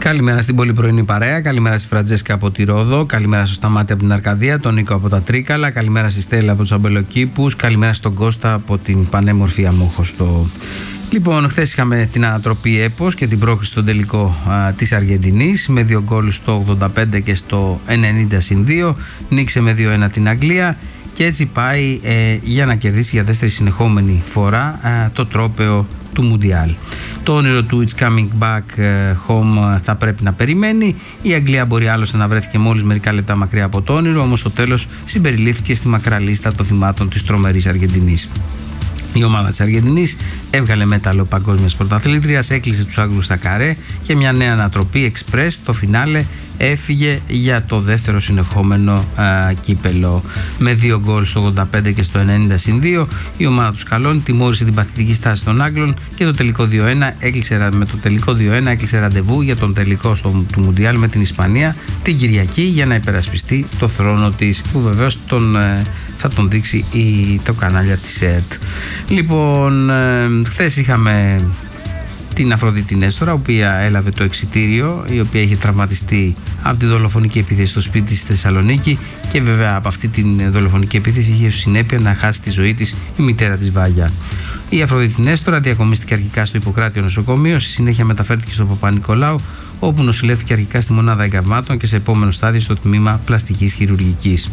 Καλημέρα στην πολύ πρωινή παρέα. Καλημέρα στη Φραντζέσκα από τη Ρόδο. Καλημέρα στο Σταμάτη από την Αρκαδία. Τον Νίκο από τα Τρίκαλα. Καλημέρα στη Στέλλα από τους Αμπελοκήπους. Καλημέρα στον Κώστα από την πανέμορφη Αμόχωστο. Λοιπόν, χθες είχαμε την ανατροπή ΕΠΟΣ και την πρόκριση στον τελικό της Αργεντινής με 2 γκολ στο 85 και στο 90-2. Νίκησε με 2-1 την Αγγλία. Και έτσι πάει για να κερδίσει για δεύτερη συνεχόμενη φορά το τρόπαιο του Μουντιάλ. Το όνειρο του It's Coming Back Home θα πρέπει να περιμένει. Η Αγγλία μπορεί άλλωστε να βρέθηκε μόλις μερικά λεπτά μακριά από το όνειρο, όμως στο τέλος συμπεριλήφθηκε στη μακρά λίστα των θυμάτων της τρομερής Αργεντινής. Η ομάδα της Αργεντινής έβγαλε μέταλλο παγκόσμιας πρωταθλήτριας, έκλεισε τους Άγγλους στα καρέ και μια νέα ανατροπή express στο φινάλε έφυγε για το δεύτερο συνεχόμενο κύπελο. Με 2 γκολ στο 85 και στο 90-2 η ομάδα του Σκαλόνι τιμώρησε την παθητική στάση των Άγγλων και το τελικό 2-1 με το τελικό 2-1 έκλεισε ραντεβού για τον τελικό του Μουντιάλ με την Ισπανία την Κυριακή για να υπερασπιστεί το θρόνο της, που βεβαίως θα τον δείξει το κανάλια της ΕΡΤ. Λοιπόν, χθες είχαμε την Αφροδίτη Νέστορα, η οποία έλαβε το εξιτήριο, η οποία είχε τραυματιστεί από τη δολοφονική επίθεση στο σπίτι της στη Θεσσαλονίκη και βέβαια από αυτή τη δολοφονική επίθεση είχε συνέπεια να χάσει τη ζωή της η μητέρα της Βάγια. Η Αφροδίτη Νέστορα διακομίστηκε αρχικά στο Ιπποκράτιο νοσοκομείο, στη συνέχεια μεταφέρθηκε στο Παπα-Νικολάου, όπου νοσηλεύτηκε αρχικά στη μονάδα εγκαυμάτων και σε επόμενο στάδιο στο τμήμα πλαστικής χειρουργικής.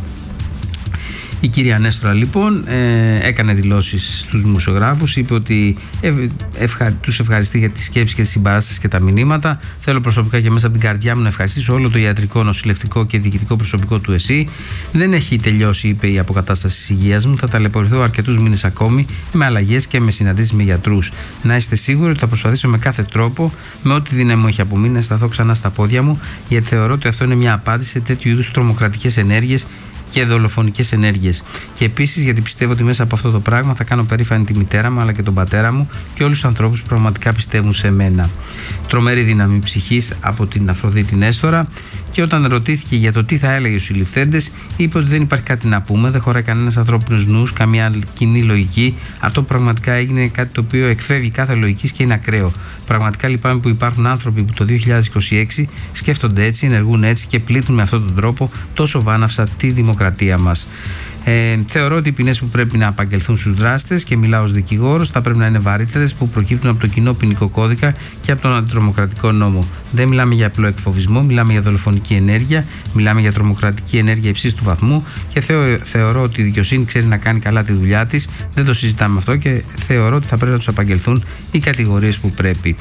Η κυρία Νέστορα λοιπόν έκανε δηλώσεις στους δημοσιογράφους, είπε ότι τους ευχαριστεί για τη σκέψη και τη συμπαράσταση και τα μηνύματα. Θέλω προσωπικά και μέσα από την καρδιά μου να ευχαριστήσω όλο το ιατρικό, νοσηλευτικό και διοικητικό προσωπικό του ΕΣΥ. Δεν έχει τελειώσει, είπε, η αποκατάσταση της υγείας μου. Θα ταλαιπωρηθώ αρκετούς μήνες ακόμη με αλλαγές και με συναντήσεις με γιατρούς. Να είστε σίγουροι ότι θα προσπαθήσω με κάθε τρόπο, με ό,τι δύναμη μου έχει απομείνει, να σταθώ ξανά στα πόδια μου, γιατί θεωρώ ότι αυτό είναι μια απάντηση σε τέτοιου είδους τρομοκρατικές ενέργειες και δολοφονικές ενέργειες. Και επίσης γιατί πιστεύω ότι μέσα από αυτό το πράγμα θα κάνω περήφανη τη μητέρα μου αλλά και τον πατέρα μου και όλους τους ανθρώπους που πραγματικά πιστεύουν σε μένα. Τρομερή δύναμη ψυχής από την Αφροδίτη Νέστορα. Και όταν ρωτήθηκε για το τι θα έλεγε στους συλληφθέντες, είπε ότι δεν υπάρχει κάτι να πούμε, δεν χωράει κανένας ανθρώπινος νους, καμία κοινή λογική. Αυτό που πραγματικά έγινε κάτι το οποίο εκφεύγει κάθε λογικής και είναι ακραίο. Πραγματικά λυπάμαι που υπάρχουν άνθρωποι που το 2026 σκέφτονται έτσι, ενεργούν έτσι και πλήττουν με αυτόν τον τρόπο τόσο βάναυσα τη δημοκρατία μας. Θεωρώ ότι οι ποινές που πρέπει να απαγγελθούν στους δράστες, και μιλάω ως δικηγόρος, θα πρέπει να είναι βαρύτερες, που προκύπτουν από το κοινό ποινικό κώδικα και από τον αντιτρομοκρατικό νόμο. Δεν μιλάμε για απλό εκφοβισμό, μιλάμε για δολοφονική ενέργεια, μιλάμε για τρομοκρατική ενέργεια υψής του βαθμού και θεωρώ ότι η δικαιοσύνη ξέρει να κάνει καλά τη δουλειά της. Δεν το συζητάμε αυτό και θεωρώ ότι θα πρέπει να τους απαγγελθούν οι κατηγορίες που πρέπει.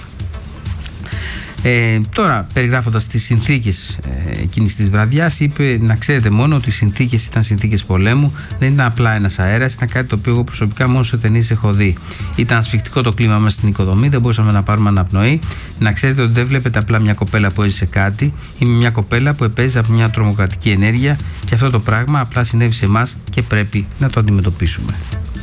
Τώρα, περιγράφοντας τις συνθήκες εκείνης της βραδιάς, είπε να ξέρετε μόνο ότι οι συνθήκες ήταν συνθήκες πολέμου, δεν ήταν απλά ένας αέρας, ήταν κάτι το οποίο εγώ προσωπικά μόνο σε ταινίες έχω δει. Ήταν ασφιχτικό το κλίμα μέσα στην οικοδομή, δεν μπορούσαμε να πάρουμε αναπνοή. Να ξέρετε ότι δεν βλέπετε απλά μια κοπέλα που έζησε κάτι, είναι μια κοπέλα που επέζησε από μια τρομοκρατική ενέργεια και αυτό το πράγμα απλά συνέβη σε εμάς και πρέπει να το αντιμετωπίσουμε.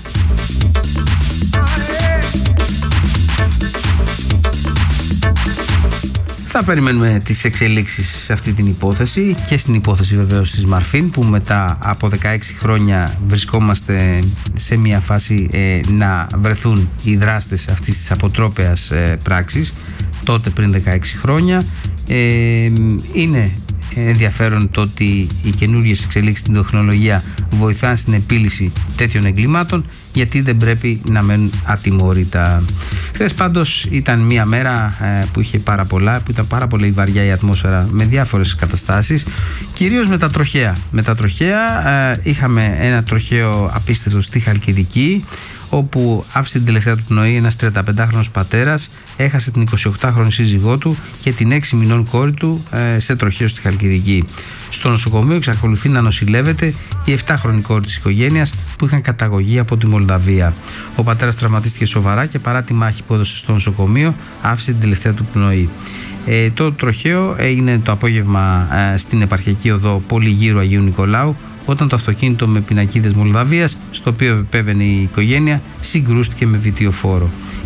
Θα περιμένουμε τις εξελίξεις σε αυτή την υπόθεση και στην υπόθεση βεβαίως της Μαρφίν, που μετά από 16 χρόνια βρισκόμαστε σε μια φάση να βρεθούν οι δράστες αυτής της αποτρόπαιας πράξης, τότε πριν 16 χρόνια. Είναι ενδιαφέρον το ότι οι καινούριες εξελίξεις στην τεχνολογία βοηθάνε στην επίλυση τέτοιων εγκλημάτων, γιατί δεν πρέπει να μένουν ατιμόρυτα. Χθες πάντως ήταν μια μέρα που είχε πάρα πολλά, που ήταν πάρα πολύ βαριά η ατμόσφαιρα με διάφορες καταστάσεις, κυρίως με τα τροχαία. Με τα τροχαία είχαμε ένα τροχαίο απίστευτο στη Χαλκιδική, όπου άφησε την τελευταία του πνοή ένας 35χρονος πατέρας, έχασε την 28χρονη σύζυγό του και την 6 μηνών κόρη του σε τροχαίο στη Χαλκιδική. Στο νοσοκομείο εξακολουθεί να νοσηλεύεται η 7χρονη κόρη της οικογένειας, που είχαν καταγωγή από τη Μολδαβία. Ο πατέρας τραυματίστηκε σοβαρά και παρά τη μάχη που έδωσε στο νοσοκομείο άφησε την τελευταία του πνοή. Το τροχαίο έγινε το απόγευμα στην επαρχιακή οδό Πολυγύρου Αγίου Νικολάου, όταν το αυτοκίνητο με πινακίδες Μολδαβίας, στο οποίο επέβαινε η οικογένεια, συγκρούστηκε με βιτιοφόρο.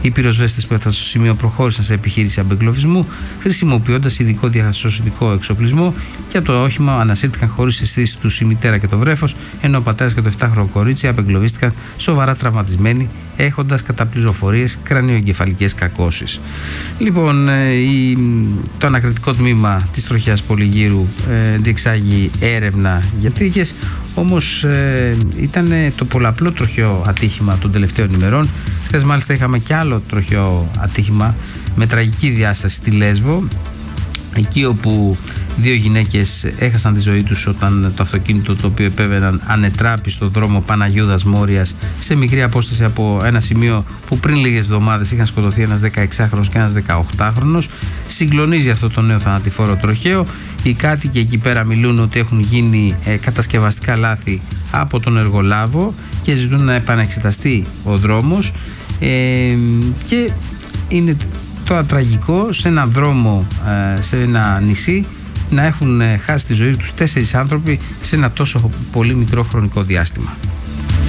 Οι πυροσβέστες που έφτασαν στο σημείο προχώρησαν σε επιχείρηση απεγκλωβισμού, χρησιμοποιώντας ειδικό διασωστικό εξοπλισμό, και από το όχημα ανασύρθηκαν χωρίς αισθήσεις τους η μητέρα και το βρέφος, ενώ ο πατέρας και το 7χρονο κορίτσι απεγκλωβίστηκαν σοβαρά τραυματισμένοι, έχοντας κατά πληροφορίες κρανιοεγκεφαλικές κακώσεις. Λοιπόν, το ανακριτικό τμήμα της τροχιάς Πολυγύρου διεξάγει έρευνα για τρίχες, όμως ήταν το πολλαπλό τροχαίο ατύχημα των τελευταίων ημερών. Χθες μάλιστα είχαμε και άλλο τροχαίο ατύχημα με τραγική διάσταση στη Λέσβο, εκεί όπου 2 γυναίκες έχασαν τη ζωή τους όταν το αυτοκίνητο το οποίο επέβαιναν ανετράπη στο δρόμο Παναγιούδας Μόριας, σε μικρή απόσταση από ένα σημείο που πριν λίγες εβδομάδες είχαν σκοτωθεί ένας 16χρονος και ένας 18χρονος. Συγκλονίζει αυτό το νέο θανατηφόρο τροχαίο. Οι κάτοικοι εκεί πέρα μιλούν ότι έχουν γίνει κατασκευαστικά λάθη από τον εργολάβο και ζητούν να επανεξεταστεί ο δρόμος, και είναι τώρα τραγικό σε ένα δρόμο, σε ένα νησί, να έχουν χάσει τη ζωή τους 4 άνθρωποι σε ένα τόσο πολύ μικρό χρονικό διάστημα.